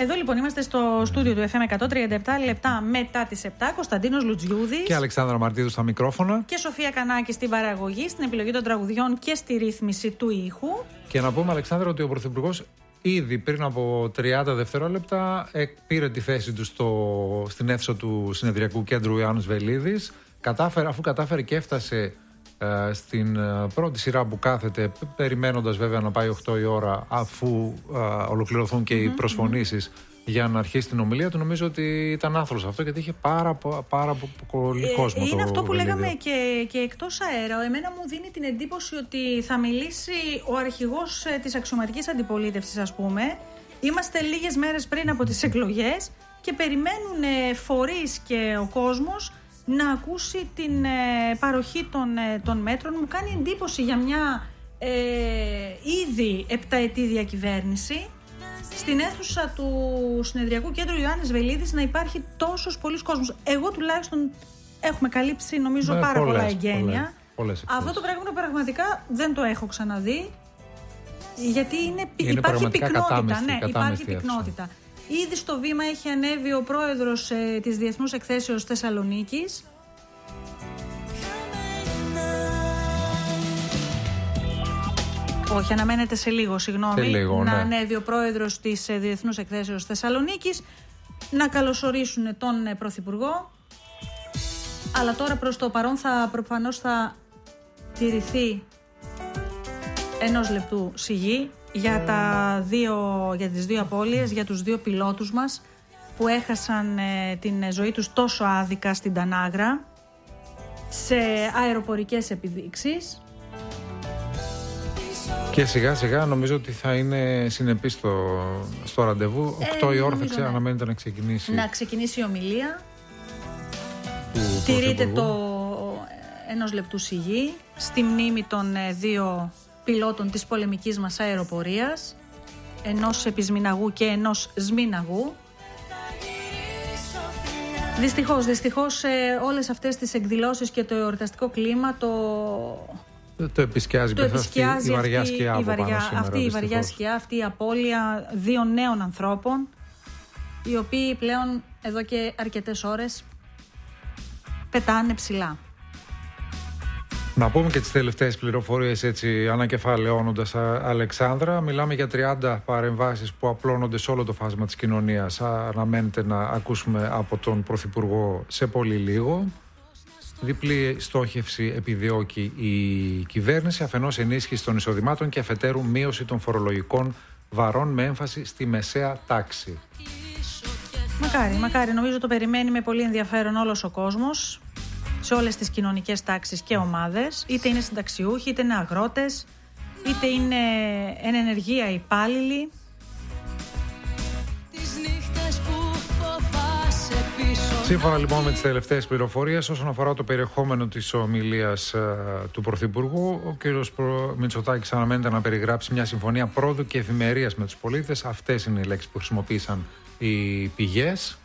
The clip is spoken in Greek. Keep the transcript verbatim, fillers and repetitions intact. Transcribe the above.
Εδώ λοιπόν είμαστε στο mm. στούντιο του εφ εμ εκατόν τριάντα επτά λεπτά μετά τις επτά. Κωνσταντίνος Λουτζιούδης και Αλεξάνδρα Μαρτίδου στα μικρόφωνα. Και Σοφία Κανάκη στην παραγωγή, στην επιλογή των τραγουδιών και στη ρύθμιση του ήχου. Και να πούμε, Αλεξάνδρα, ότι ο Πρωθυπουργός ήδη πριν από τριάντα δευτερόλεπτα πήρε τη θέση του στο, στην αίθουσα του Συνεδριακού Κέντρου Ιωάννης Βελίδης. Κατάφερε, αφού κατάφερε και έφτασε ε, στην ε, πρώτη σειρά που κάθεται, περιμένοντας βέβαια να πάει οκτώ η ώρα, αφού ε, ολοκληρωθούν και mm-hmm, οι προσφωνήσεις mm-hmm. για να αρχίσει την ομιλία του. Νομίζω ότι ήταν άθλος αυτό, γιατί είχε πάρα, πάρα πολύ κόσμο. Ε, είναι το αυτό που Βελίδιο. λέγαμε και, και εκτός αέρα. Εμένα μου δίνει την εντύπωση ότι θα μιλήσει ο αρχηγός ε, της αξιωματικής αντιπολίτευσης, ας πούμε. Είμαστε λίγες μέρες πριν από τις εκλογές και περιμένουν ε, φορείς και ο κόσμος να ακούσει την ε, παροχή των, ε, των μέτρων. Μου κάνει εντύπωση για μια ε, ήδη επταετή διακυβέρνηση στην αίθουσα του Συνεδριακού Κέντρου Ιωάννης Βελίδης να υπάρχει τόσος πολλής κόσμος. Εγώ τουλάχιστον έχουμε καλύψει νομίζω με πάρα πολλές, πολλά εγγένεια. Πολλές, πολλές Αυτό το πράγμα πραγματικά δεν το έχω ξαναδεί, γιατί είναι, είναι υπάρχει πυκνότητα. Κατάμεστη, ναι, κατάμεστη υπάρχει πυκνότητα. Ήδη στο βήμα έχει ανέβει ο πρόεδρος ε, της Διεθνούς Εκθέσεως Θεσσαλονίκης. Όχι, αναμένεται σε λίγο, συγγνώμη, σε λίγο, να ναι. ανέβει ο πρόεδρος της ε, Διεθνούς Εκθέσεως Θεσσαλονίκης, να καλωσορίσουν τον ε, Πρωθυπουργό. Αλλά τώρα προς το παρόν θα προφανώς θα τηρηθεί ενός λεπτού σιγή για, τα δύο, για τις δύο απώλειες, για τους δύο πιλότους μας που έχασαν ε, την ζωή τους τόσο άδικα στην Τανάγρα σε αεροπορικές επιδείξεις. Και σιγά σιγά νομίζω ότι θα είναι συνεπής στο, στο ραντεβού. οκτώ η ώρα θα ξε, ναι. αναμένεται να ξεκινήσει. Να ξεκινήσει η ομιλία. Τηρείται το ενός λεπτού σιγή στη μνήμη των ε, δύο πιλότων της πολεμικής μας αεροπορίας, ενός επισμηναγού και ενός σμήναγου. Δυστυχώς, δυστυχώς ε, όλες αυτές τις εκδηλώσεις και το εορταστικό κλίμα το, το επισκιάζει, το επισκιάζει η βαριά αυτή, σκιά η βαριά, σήμερα, αυτή η βαριά σκιά, αυτή η απώλεια δύο νέων ανθρώπων, οι οποίοι πλέον εδώ και αρκετές ώρες πετάνε ψηλά. Να πούμε και τις τελευταίες πληροφορίες, έτσι ανακεφαλαιώνοντας, Αλεξάνδρα. Μιλάμε για τριάντα παρεμβάσεις που απλώνονται σε όλο το φάσμα της κοινωνίας. Αναμένεται να ακούσουμε από τον Πρωθυπουργό σε πολύ λίγο. Διπλή στόχευση επιδιώκει η κυβέρνηση, αφενός ενίσχυση των εισοδημάτων και αφετέρου μείωση των φορολογικών βαρών με έμφαση στη μεσαία τάξη. Μακάρι, μακάρι. Νομίζω το περιμένει με πολύ ενδιαφέρον όλος ο κόσμος, σε όλες τις κοινωνικές τάξεις και ομάδες, είτε είναι συνταξιούχοι, είτε είναι αγρότες, είτε είναι εν ενεργεία υπάλληλοι. Σύμφωνα λοιπόν με τις τελευταίες πληροφορίες, όσον αφορά το περιεχόμενο της ομιλίας ε, του Πρωθυπουργού, ο κ. Μητσοτάκης αναμένεται να περιγράψει μια συμφωνία πρόοδου και ευημερίας με τους πολίτες. Αυτές είναι οι λέξεις που χρησιμοποίησαν οι πηγές.